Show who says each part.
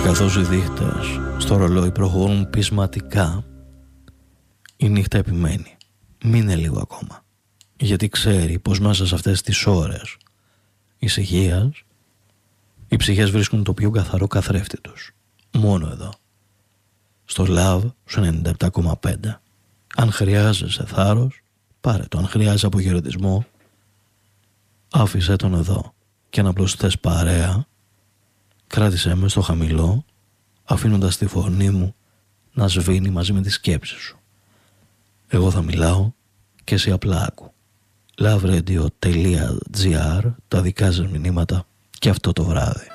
Speaker 1: καθώς οι δείχτες στο ρολόι προχωρούν πεισματικά, η νύχτα επιμένει. Μείνε λίγο ακόμα, γιατί ξέρει πως μέσα σε αυτές τις ώρες ησυχίας οι ψυχές βρίσκουν το πιο καθαρό καθρέφτη τους. Μόνο εδώ, στο Love σου 97,5. Αν χρειάζεσαι θάρρος, πάρε το. Αν χρειάζεσαι αποχαιρετισμό, άφησέ τον εδώ. Και αν απλώς θες παρέα, κράτησέ με στο χαμηλό, αφήνοντας τη φωνή μου να σβήνει μαζί με τις σκέψεις σου. Εγώ θα μιλάω και εσύ απλά άκου. Loveradio.gr, τα δικά σας μηνύματα και αυτό το βράδυ.